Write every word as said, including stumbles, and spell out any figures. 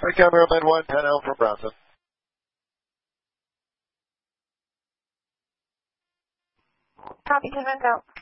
Hi, camera Med one, ten L from Bronson. Copy, ten L.